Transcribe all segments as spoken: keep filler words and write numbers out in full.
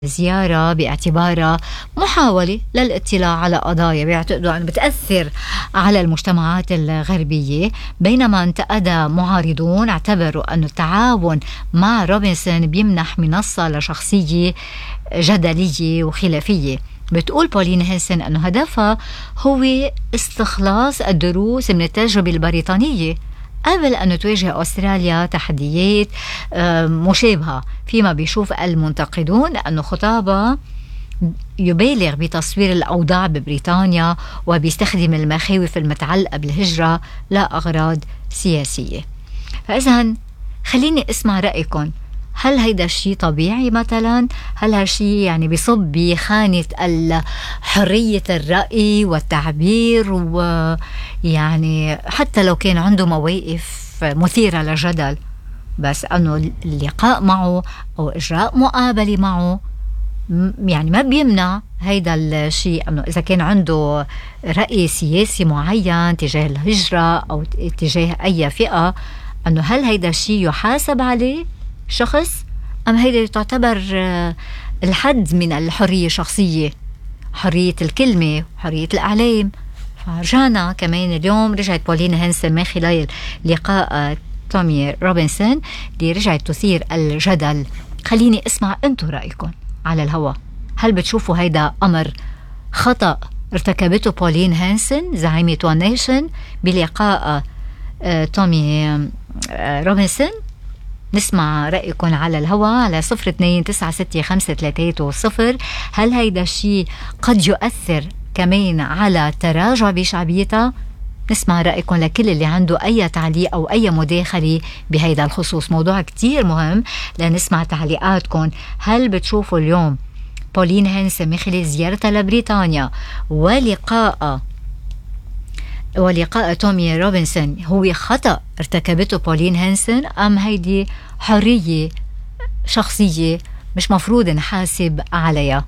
زيارة باعتبارها محاولة للاطلاع على قضايا بيعتقدوا أن بتأثر على المجتمعات الغربية، بينما انتقد معارضون اعتبروا أن التعاون مع روبنسون بيمنح منصة لشخصية جدلية وخلافية. بتقول بولين هانسن أنه هدفها هو استخلاص الدروس من التجربة البريطانية قبل أن تواجه أستراليا تحديات مشابهة، فيما بيشوف المنتقدون أن خطابها يبالغ بتصوير الأوضاع ببريطانيا وبيستخدم المخاوف المتعلقة بالهجرة لأغراض سياسية. فإذن خليني أسمع رأيكم، هل هيدا الشيء طبيعي مثلا؟ هل هالشيء يعني بيصب بخانة حرية الرأي والتعبير، ويعني حتى لو كان عنده مواقف مثيرة للجدل، بس أنه اللقاء معه أو إجراء مقابلة معه يعني ما بيمنع هيدا الشيء أنه إذا كان عنده رأي سياسي معين تجاه الهجرة أو تجاه أي فئة، أنه هل هيدا الشيء يحاسب عليه شخص أم هيدا تعتبر الحد من الحرية الشخصية، حرية الكلمة، حرية الإعلام. فرجعنا كمان اليوم رجعت بولين هانسن من خلال لقاء تومي روبنسون اللي رجعت تثير الجدل. خليني أسمع أنتو رأيكم على الهواء، هل بتشوفوا هيدا أمر خطأ ارتكبته بولين هانسن زعيمة وان نيشن بلقاء تومي روبنسون؟ نسمع رأيكم على الهواء على صفر اثنين تسعة ستة خمسة ثلاثة صفر. هل هيدا الشيء قد يؤثر كمان على تراجع بشعبيتها؟ نسمع رأيكم لكل اللي عنده أي تعليق أو أي مداخلة بهيدا الخصوص. موضوع كتير مهم لنسمع تعليقاتكم. هل بتشوفوا اليوم بولين هانسن من خلال زيارتها لبريطانيا ولقاء ولقاء تومي روبنسون هو خطأ ارتكبته بولين هانسن، أم هيدي حرية شخصية مش مفروض نحاسب عليها؟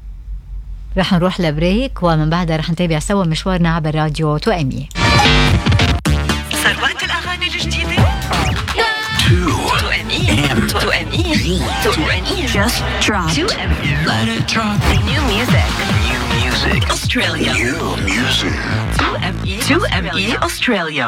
رح نروح لبريك ومن بعدها رح نتابع سوا مشوارنا عبر راديو تو ام اي. ثروات الأغاني الجديدة تو ام اي تو ام اي تو ام اي just drop تو ام اي let it drop new music new music Australia new music تو ام اي تو ام اي Australia.